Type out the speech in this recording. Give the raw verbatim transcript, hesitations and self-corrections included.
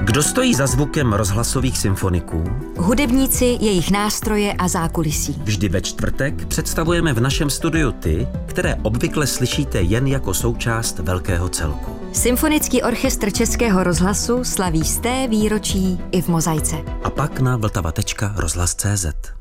Kdo stojí za zvukem rozhlasových symfoniků? Hudebníci, jejich nástroje a zákulisí. Vždy ve čtvrtek představujeme v našem studiu ty, které obvykle slyšíte jen jako součást velkého celku. Symfonický orchestr Českého rozhlasu slaví sté výročí i v mozaice. A pak na vltava tečka rozhlas tečka cé zet.